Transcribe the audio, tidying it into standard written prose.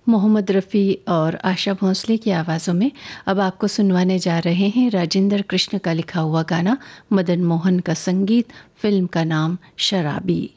मोहम्मद रफ़ी और आशा भोंसले की आवाज़ों में अब आपको सुनवाने जा रहे हैं राजेंद्र कृष्ण का लिखा हुआ गाना, मदन मोहन का संगीत, फिल्म का नाम शराबी।